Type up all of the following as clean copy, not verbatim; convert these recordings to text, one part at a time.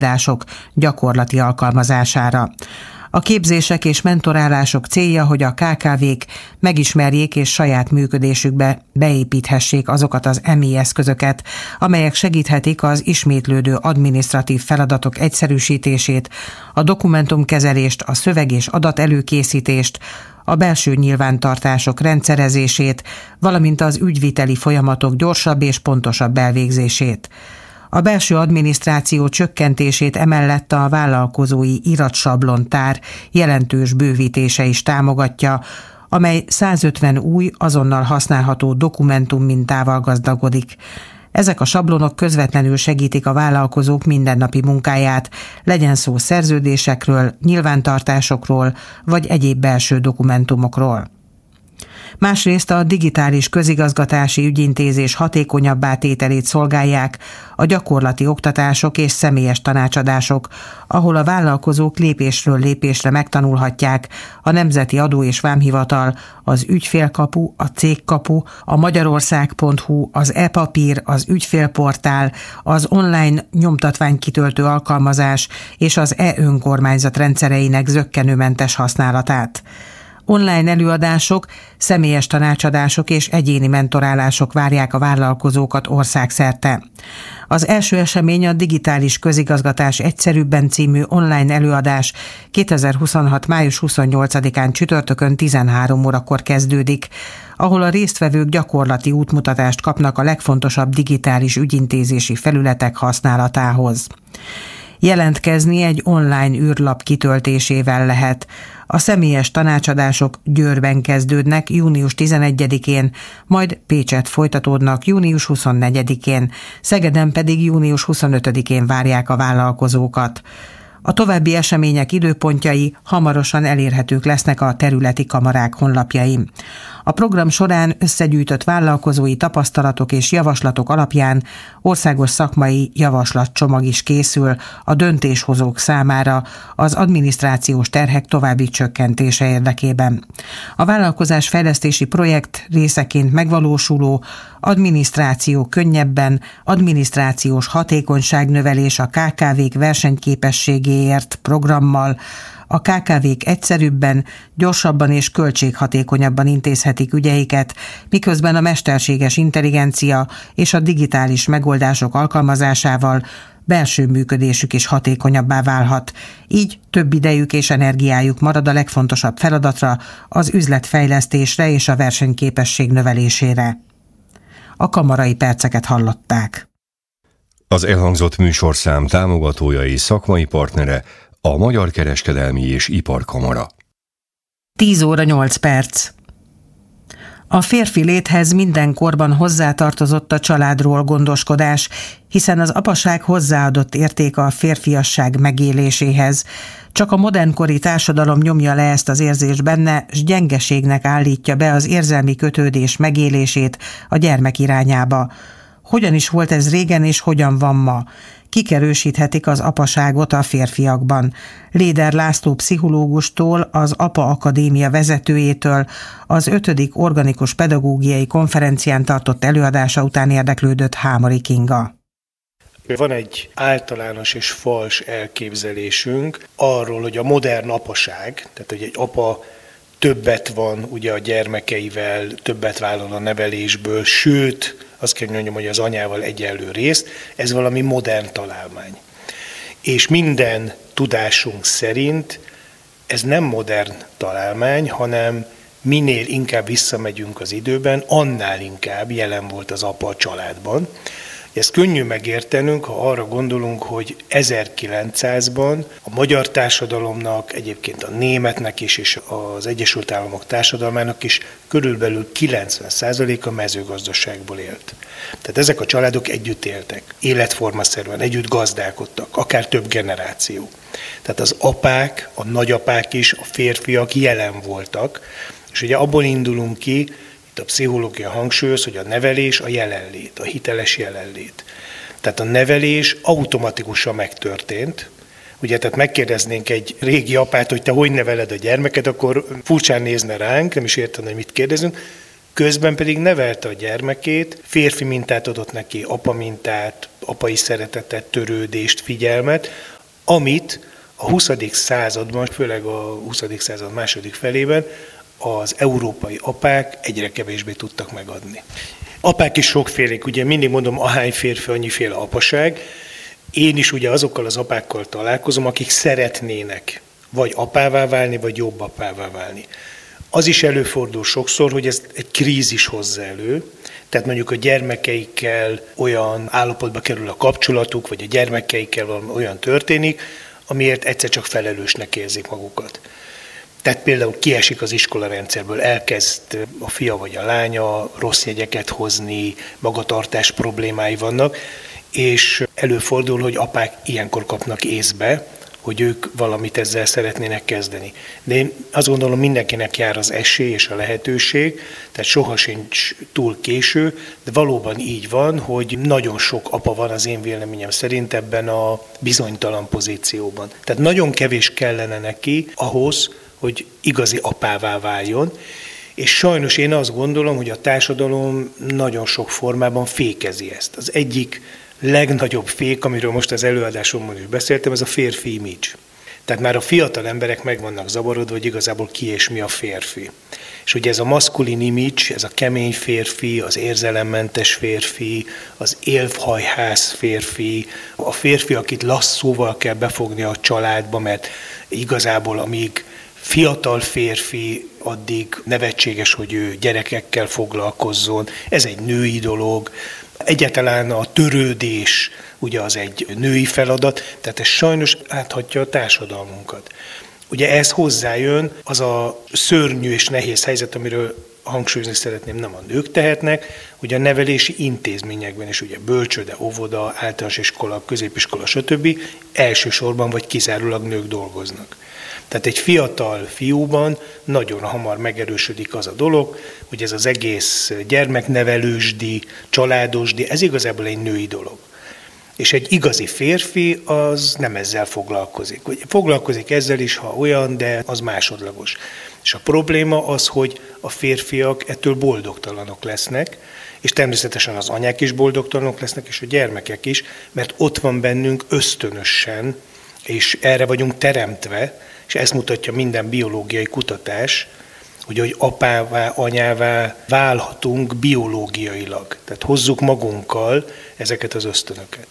tanácsadások gyakorlati alkalmazására. A képzések és mentorálások célja, hogy a KKV-k megismerjék és saját működésükbe beépíthessék azokat az MI eszközöket, amelyek segíthetik az ismétlődő adminisztratív feladatok egyszerűsítését, a dokumentumkezelést, a szöveg- és adatelőkészítést, a belső nyilvántartások rendszerezését, valamint az ügyviteli folyamatok gyorsabb és pontosabb elvégzését. A belső adminisztráció csökkentését emellett a vállalkozói iratsablontár jelentős bővítése is támogatja, amely 150 új, azonnal használható dokumentum mintával gazdagodik. Ezek a sablonok közvetlenül segítik a vállalkozók mindennapi munkáját, legyen szó szerződésekről, nyilvántartásokról vagy egyéb belső dokumentumokról. Másrészt a digitális közigazgatási ügyintézés hatékonyabbá tételét szolgálják a gyakorlati oktatások és személyes tanácsadások, ahol a vállalkozók lépésről lépésre megtanulhatják a Nemzeti Adó- és Vámhivatal, az Ügyfélkapu, a Cégkapu, a Magyarország.hu, az e-papír, az ügyfélportál, az online nyomtatványkitöltő alkalmazás és az e-önkormányzat rendszereinek zökkenőmentes használatát. Online előadások, személyes tanácsadások és egyéni mentorálások várják a vállalkozókat országszerte. Az első esemény a Digitális Közigazgatás egyszerűbben című online előadás 2026. május 28-án csütörtökön 13 órakor kezdődik, ahol a résztvevők gyakorlati útmutatást kapnak a legfontosabb digitális ügyintézési felületek használatához. Jelentkezni egy online űrlap kitöltésével lehet. A személyes tanácsadások Győrben kezdődnek június 11-én, majd Pécsett folytatódnak június 24-én, Szegeden pedig június 25-én várják a vállalkozókat. A további események időpontjai hamarosan elérhetők lesznek a területi kamarák honlapjain. A program során összegyűjtött vállalkozói tapasztalatok és javaslatok alapján országos szakmai javaslatcsomag is készül a döntéshozók számára az adminisztrációs terhek további csökkentése érdekében. A vállalkozás fejlesztési projekt részeként megvalósuló adminisztráció könnyebben, adminisztrációs hatékonyságnövelés a KKV-k versenyképességéért programmal, a KKV-k egyszerűbben, gyorsabban és költséghatékonyabban intézhetik ügyeiket, miközben a mesterséges intelligencia és a digitális megoldások alkalmazásával belső működésük is hatékonyabbá válhat. Így több idejük és energiájuk marad a legfontosabb feladatra, az üzletfejlesztésre és a versenyképesség növelésére. A kamarai perceket hallották. Az elhangzott műsorszám támogatója és szakmai partnere a Magyar Kereskedelmi és Iparkamara. 10 óra 8 perc. A férfi léthez minden korban hozzátartozott a családról gondoskodás, hiszen az apaság hozzáadott érték a férfiasság megéléséhez. Csak a modernkori társadalom nyomja le ezt az érzést benne, s gyengeségnek állítja be az érzelmi kötődés megélését a gyermek irányába. Hogyan is volt ez régen, és hogyan van ma? Kik erősíthetik az apaságot a férfiakban? Léder László pszichológustól, az APA Akadémia vezetőjétől az 5. organikus pedagógiai konferencián tartott előadása után érdeklődött Hámori Kinga. Van egy általános és fals elképzelésünk arról, hogy a modern apaság, tehát hogy egy apa többet van ugye a gyermekeivel, többet vállal a nevelésből, sőt, azt kell mondjam, hogy az anyával egyenlő részt, ez valami modern találmány. És minden tudásunk szerint ez nem modern találmány, hanem minél inkább visszamegyünk az időben, annál inkább jelen volt az apa a családban. Ezt könnyű megértenünk, ha arra gondolunk, hogy 1900-ban a magyar társadalomnak, egyébként a németnek is, és az Egyesült Államok társadalmának is körülbelül 90%-a mezőgazdaságból élt. Tehát ezek a családok együtt éltek, életformaszerűen együtt gazdálkodtak, akár több generáció. Tehát az apák, a nagyapák is, a férfiak jelen voltak, és ugye abból indulunk ki, itt a pszichológia hangsúlyoz, hogy a nevelés a jelenlét, a hiteles jelenlét. Tehát a nevelés automatikusan megtörtént. Ugye, tehát megkérdeznénk egy régi apát, hogy te hogy neveled a gyermeket, akkor furcsán nézne ránk, nem is értene, hogy mit kérdezünk. Közben pedig nevelte a gyermekét, férfi mintát adott neki, apa mintát, apai szeretetet, törődést, figyelmet, amit a 20. században, főleg a 20. század második felében az európai apák egyre kevésbé tudtak megadni. Apák is sokfélék, ugye mindig mondom, ahány férfi, annyiféle apaság. Én is ugye azokkal az apákkal találkozom, akik szeretnének vagy apává válni, vagy jobb apává válni. Az is előfordul sokszor, hogy ez egy krízis hozza elő, tehát mondjuk a gyermekeikkel olyan állapotba kerül a kapcsolatuk, vagy a gyermekeikkel olyan történik, amiért egyszer csak felelősnek érzik magukat. Tehát például kiesik az iskolarendszerből, elkezd a fia vagy a lánya rossz jegyeket hozni, magatartás problémái vannak, és előfordul, hogy apák ilyenkor kapnak észbe, hogy ők valamit ezzel szeretnének kezdeni. De én azt gondolom, mindenkinek jár az esély és a lehetőség, tehát soha sincs túl késő, de valóban így van, hogy nagyon sok apa van az én véleményem szerint ebben a bizonytalan pozícióban. Tehát nagyon kevés kellene neki ahhoz, hogy igazi apává váljon, és sajnos én azt gondolom, hogy a társadalom nagyon sok formában fékezi ezt. Az egyik legnagyobb fék, amiről most az előadásomban is beszéltem, ez a férfi image. Tehát már a fiatal emberek meg vannak zavarodva, hogy igazából ki és mi a férfi. És ugye ez a maszkulin image, ez a kemény férfi, az érzelemmentes férfi, az élfhajhász férfi, a férfi, akit lasszóval kell befogni a családba, mert igazából amíg fiatal férfi, addig nevetséges, hogy ő gyerekekkel foglalkozzon, ez egy női dolog. Egyáltalán a törődés, ugye az egy női feladat, tehát ez sajnos áthatja a társadalmunkat. Ugye ez hozzájön az a szörnyű és nehéz helyzet, amiről hangsúlyozni szeretném, nem a nők tehetnek, ugye a nevelési intézményekben is, ugye bölcsőde, óvoda, általános iskola, középiskola, stb. Elsősorban vagy kizárólag nők dolgoznak. Tehát egy fiatal fiúban nagyon hamar megerősödik az a dolog, hogy ez az egész gyermeknevelősdi, családosdi, ez igazából egy női dolog. És egy igazi férfi az nem ezzel foglalkozik. Foglalkozik ezzel is, ha olyan, de az másodlagos. És a probléma az, hogy a férfiak ettől boldogtalanok lesznek, és természetesen az anyák is boldogtalanok lesznek, és a gyermekek is, mert ott van bennünk ösztönösen, és erre vagyunk teremtve, és ezt mutatja minden biológiai kutatás, hogy apává, anyává válhatunk biológiailag. Tehát hozzuk magunkkal ezeket az ösztönöket.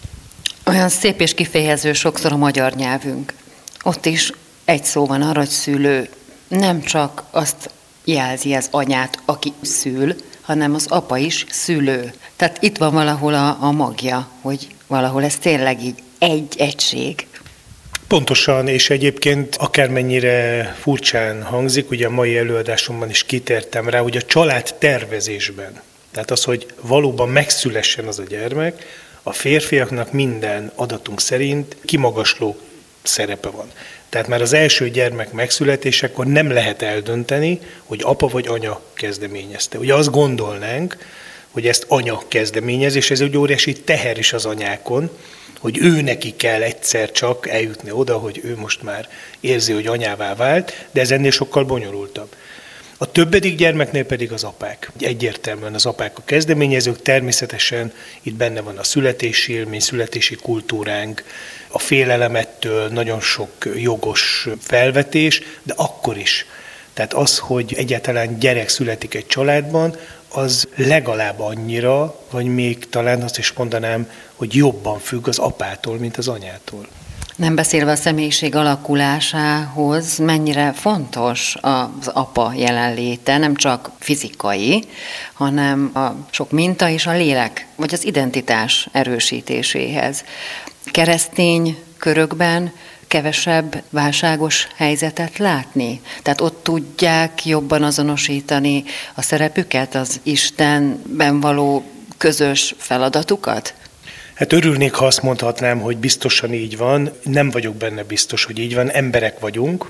Olyan szép és kifejező sokszor a magyar nyelvünk. Ott is egy szó van arra, hogy szülő. Nem csak azt jelzi az anyát, aki szül, hanem az apa is szülő. Tehát itt van valahol a magja, hogy valahol ez tényleg így egy egység. Pontosan, és egyébként akármennyire furcsán hangzik, ugye a mai előadásomban is kitértem rá, hogy a család tervezésben, tehát az, hogy valóban megszülessen az a gyermek, a férfiaknak minden adatunk szerint kimagasló szerepe van. Tehát már az első gyermek megszületésekor nem lehet eldönteni, hogy apa vagy anya kezdeményezte. Ugye azt gondolnánk, hogy ezt anya kezdeményez, és ez egy óriási teher is az anyákon, hogy ő neki kell egyszer csak eljutni oda, hogy ő most már érzi, hogy anyává vált, de ez ennél sokkal bonyolultabb. A többedik gyermeknél pedig az apák. Egyértelműen az apák a kezdeményezők, természetesen itt benne van a születési élmény, születési kultúránk, a félelemettől nagyon sok jogos felvetés, de akkor is. Tehát az, hogy egyáltalán gyerek születik egy családban, az legalább annyira, vagy még talán azt is mondanám, hogy jobban függ az apától, mint az anyától. Nem beszélve a személyiség alakulásához, mennyire fontos az apa jelenléte, nem csak fizikai, hanem a sok minta és a lélek, vagy az identitás erősítéséhez. Keresztény körökben kevesebb válságos helyzetet látni? Tehát ott tudják jobban azonosítani a szerepüket, az Istenben való közös feladatukat? Hát örülnék, ha azt mondhatnám, hogy biztosan így van. Nem vagyok benne biztos, hogy így van. Emberek vagyunk,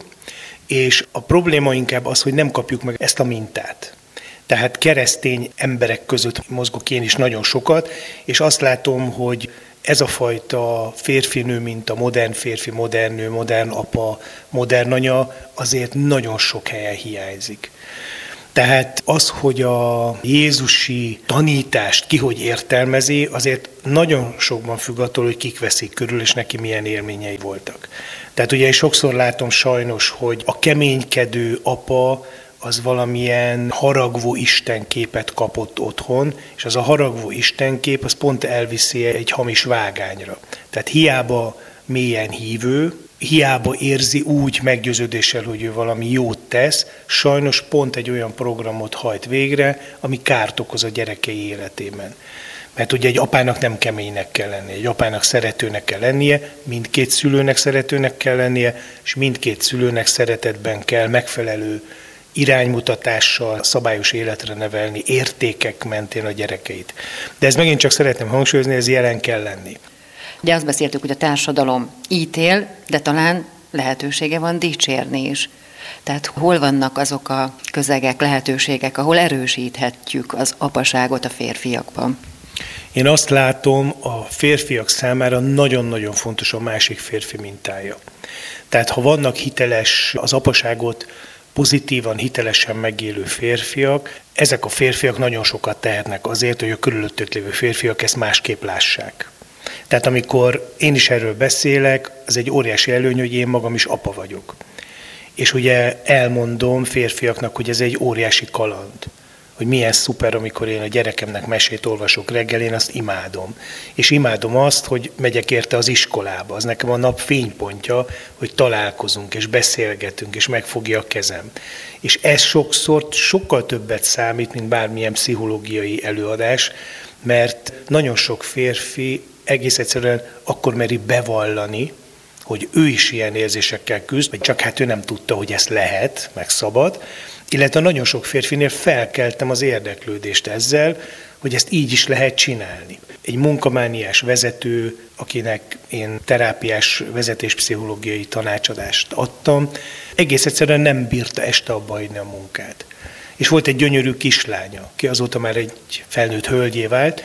és a probléma inkább az, hogy nem kapjuk meg ezt a mintát. Tehát keresztény emberek között mozgok én is nagyon sokat, és azt látom, hogy ez a fajta férfinő minta, modern férfi, modern nő, modern apa, modern anya azért nagyon sok helyen hiányzik. Tehát az, hogy a jézusi tanítást ki hogy értelmezi, azért nagyon sokban függ attól, hogy kik veszik körül, és neki milyen élményei voltak. Tehát ugye én sokszor látom sajnos, hogy a keménykedő apa az valamilyen haragvó istenképet kapott otthon, és az a haragvó istenkép az pont elviszi egy hamis vágányra. Tehát hiába mélyen hívő, hiába érzi úgy meggyőződéssel, hogy ő valami jót tesz, sajnos pont egy olyan programot hajt végre, ami kárt okoz a gyerekei életében. Mert ugye egy apának nem keménynek kell lennie, egy apának szeretőnek kell lennie, mindkét szülőnek szeretőnek kell lennie, és mindkét szülőnek szeretetben kell megfelelő iránymutatással, szabályos életre nevelni, értékek mentén a gyerekeit. De ez megint csak szeretném hangsúlyozni, ez jelen kell lenni. Ugye azt beszéltük, hogy a társadalom ítél, de talán lehetősége van dicsérni is. Tehát hol vannak azok a közegek, lehetőségek, ahol erősíthetjük az apaságot a férfiakban? Én azt látom, a férfiak számára nagyon-nagyon fontos a másik férfi mintája. Tehát ha vannak hiteles, az apaságot pozitívan, hitelesen megélő férfiak, ezek a férfiak nagyon sokat tehetnek azért, hogy a körülöttük lévő férfiak ezt másképp lássák. Tehát amikor én is erről beszélek, az egy óriási előny, hogy én magam is apa vagyok. És ugye elmondom férfiaknak, hogy ez egy óriási kaland. Hogy milyen szuper, amikor én a gyerekemnek mesét olvasok reggel, én azt imádom. És imádom azt, hogy megyek érte az iskolába. Az nekem a nap fénypontja, hogy találkozunk, és beszélgetünk, és megfogja a kezem. És ez sokszor sokkal többet számít, mint bármilyen pszichológiai előadás, mert nagyon sok férfi egész egyszerűen akkor meri bevallani, hogy ő is ilyen érzésekkel küzd, vagy csak hát ő nem tudta, hogy ezt lehet, meg szabad, illetve nagyon sok férfinél felkeltem az érdeklődést ezzel, hogy ezt így is lehet csinálni. Egy munkamániás vezető, akinek én terápiás vezetéspszichológiai tanácsadást adtam, egész egyszerűen nem bírta este abba hagyni a munkát. És volt egy gyönyörű kislánya, aki azóta már egy felnőtt hölgyé vált,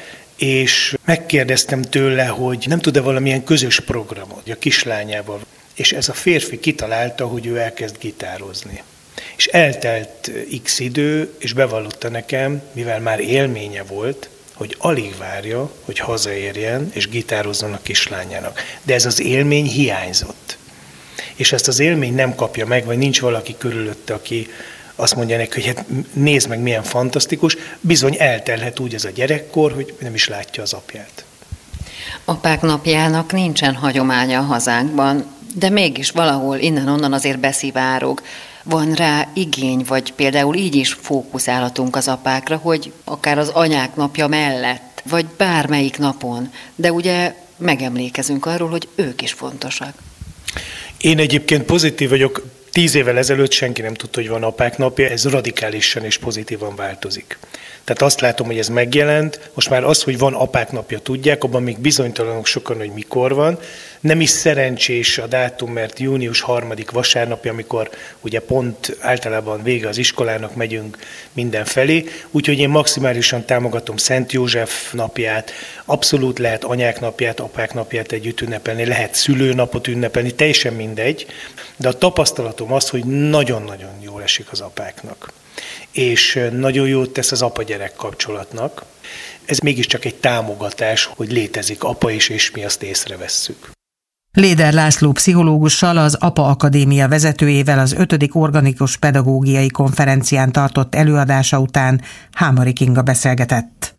és megkérdeztem tőle, hogy nem tud-e valamilyen közös programot a kislányával. És ez a férfi kitalálta, hogy ő elkezd gitározni. És eltelt x idő, és bevallotta nekem, mivel már élménye volt, hogy alig várja, hogy hazaérjen, és gitározzon a kislányának. De ez az élmény hiányzott. És ezt az élményt nem kapja meg, vagy nincs valaki körülötte, aki azt mondja neki, hogy hát nézd meg, milyen fantasztikus, bizony eltelhet úgy ez a gyerekkor, hogy nem is látja az apját. Apák napjának nincsen hagyománya a hazánkban, de mégis valahol innen-onnan azért beszivárog. Van rá igény, vagy például így is fókuszálhatunk az apákra, hogy akár az anyák napja mellett, vagy bármelyik napon, de ugye megemlékezünk arról, hogy ők is fontosak. Én egyébként pozitív vagyok. 10 évvel ezelőtt senki nem tudta, hogy van apák napja, ez radikálisan és pozitívan változik. Tehát azt látom, hogy ez megjelent, most már az, hogy van apák napja, tudják, abban még bizonytalanok sokan, hogy mikor van. Nem is szerencsés a dátum, mert június 3. vasárnapja, amikor ugye pont általában vége az iskolának, megyünk mindenfelé, úgyhogy én maximálisan támogatom Szent József napját, abszolút lehet anyák napját, apák napját együtt ünnepelni, lehet szülőnapot ünnepelni, teljesen mindegy, de a tapasztalatom az, hogy nagyon-nagyon jól esik az apáknak. És nagyon jót tesz az apa-gyerek kapcsolatnak. Ez mégiscsak egy támogatás, hogy létezik apa is, és mi azt észrevesszük. Léder László pszichológussal, az APA Akadémia vezetőjével az 5. organikus pedagógiai konferencián tartott előadása után Hámori Kinga beszélgetett.